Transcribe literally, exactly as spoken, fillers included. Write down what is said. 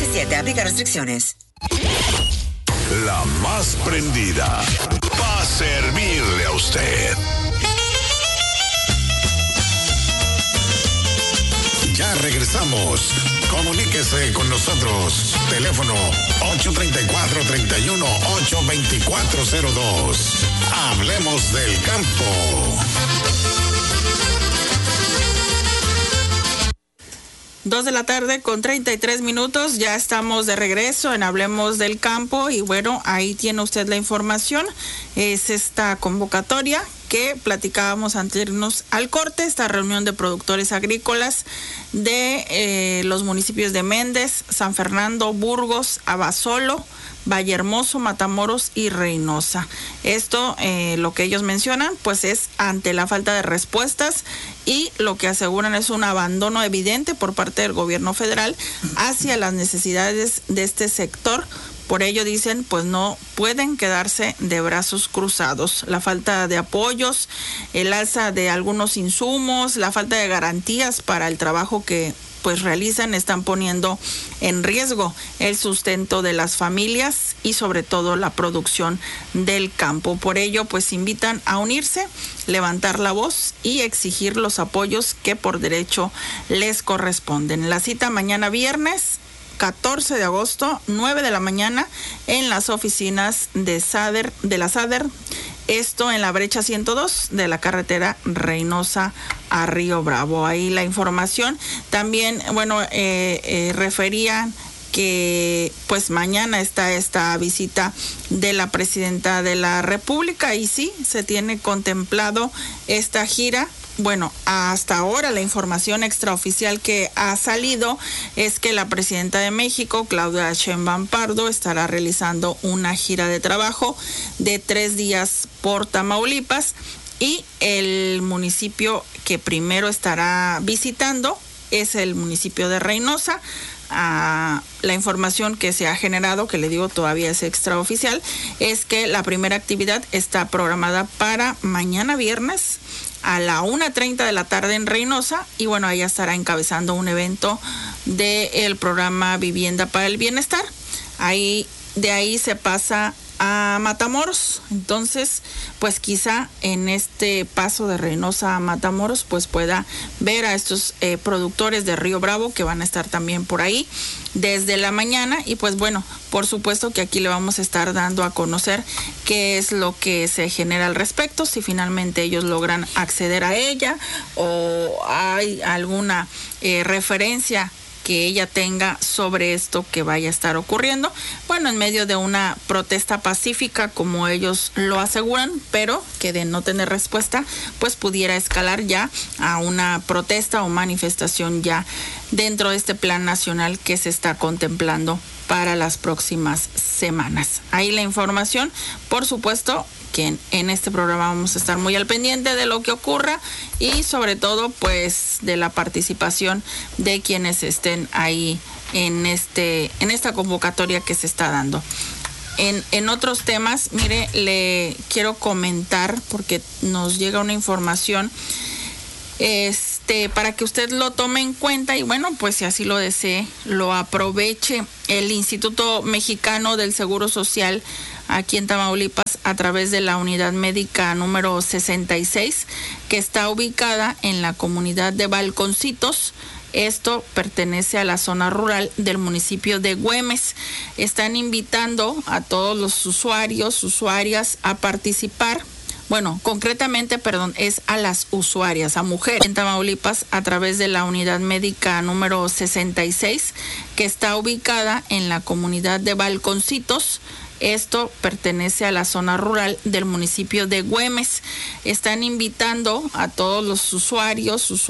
siete. Aplica restricciones. La más prendida va a servirle a usted. Ya regresamos. Comuníquese con nosotros. Teléfono ocho tres cuatro, tres uno, ocho dos cuatro cero dos. Hablemos del campo. Dos de la tarde con treinta y tres minutos, ya estamos de regreso en Hablemos del Campo y bueno, ahí tiene usted la información, es esta convocatoria que platicábamos antes de irnos al corte, esta reunión de productores agrícolas de eh, los municipios de Méndez, San Fernando, Burgos, Abasolo, Vallehermoso, Matamoros y Reynosa. Esto, eh, lo que ellos mencionan, pues es ante la falta de respuestas y lo que aseguran es un abandono evidente por parte del gobierno federal hacia las necesidades de este sector. Por ello dicen, pues no pueden quedarse de brazos cruzados. La falta de apoyos, el alza de algunos insumos, la falta de garantías para el trabajo que pues realizan están poniendo en riesgo el sustento de las familias y sobre todo la producción del campo. Por ello, pues invitan a unirse, levantar la voz y exigir los apoyos que por derecho les corresponden. La cita mañana viernes catorce de agosto, nueve de la mañana, en las oficinas de SADER, de la SADER, esto en la brecha ciento dos de la carretera Reynosa a Río Bravo. Ahí la información. También, bueno, eh, eh, referían que pues mañana está esta visita de la presidenta de la República y sí, se tiene contemplado esta gira. Bueno, hasta ahora la información extraoficial que ha salido es que la presidenta de México, Claudia Sheinbaum Pardo, estará realizando una gira de trabajo de tres días por Tamaulipas y el municipio que primero estará visitando es el municipio de Reynosa. Ah, la información que se ha generado, que le digo todavía es extraoficial, es que la primera actividad está programada para mañana viernes a la una treinta de la tarde en Reynosa y bueno, ella estará encabezando un evento del programa Vivienda para el Bienestar. Ahí, de ahí se pasa a Matamoros, entonces pues quizá en este paso de Reynosa a Matamoros pues pueda ver a estos eh, productores de Río Bravo que van a estar también por ahí desde la mañana y pues bueno, por supuesto que aquí le vamos a estar dando a conocer qué es lo que se genera al respecto, si finalmente ellos logran acceder a ella o hay alguna eh, referencia que ella tenga sobre esto que vaya a estar ocurriendo, bueno, en medio de una protesta pacífica como ellos lo aseguran, pero que de no tener respuesta, pues pudiera escalar ya a una protesta o manifestación ya dentro de este plan nacional que se está contemplando para las próximas semanas. Ahí la información, por supuesto que en, en este programa vamos a estar muy al pendiente de lo que ocurra y sobre todo pues de la participación de quienes estén ahí en este en esta convocatoria que se está dando. En, en otros temas, mire, le quiero comentar porque nos llega una información este para que usted lo tome en cuenta y bueno, pues si así lo desee, lo aproveche. El Instituto Mexicano del Seguro Social aquí en Tamaulipas, a través de la unidad médica número sesenta y seis, que está ubicada en la comunidad de Balconcitos. Esto pertenece a la zona rural del municipio de Güemes. Están invitando a todos los usuarios, usuarias a participar. Bueno, concretamente, perdón, es a las usuarias, a mujeres en Tamaulipas, a través de la unidad médica número sesenta y seis, que está ubicada en la comunidad de Balconcitos. Esto pertenece a la zona rural del municipio de Güemes. Están invitando a todos los usuarios, usuarios